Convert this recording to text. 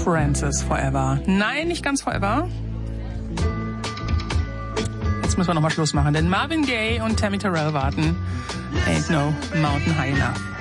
Francis Forever. Nein, nicht ganz Forever. Jetzt müssen wir nochmal Schluss machen, denn Marvin Gaye und Tammy Terrell warten. Ain't no mountain high enough.